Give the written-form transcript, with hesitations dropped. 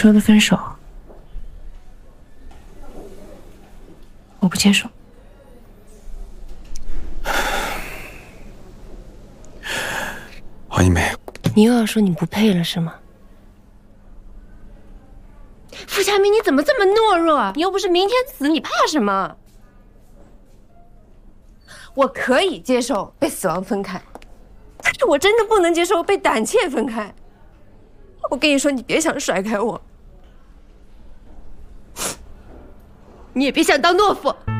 说的分手，我不接受。 黄一梅， 你又要说你不配了是吗？傅佳明，你怎么这么懦弱啊？你又不是明天死，你怕什么？我可以接受被死亡分开，但是我真的不能接受被胆怯分开。我跟你说，你别想甩开我，你也别想当懦夫。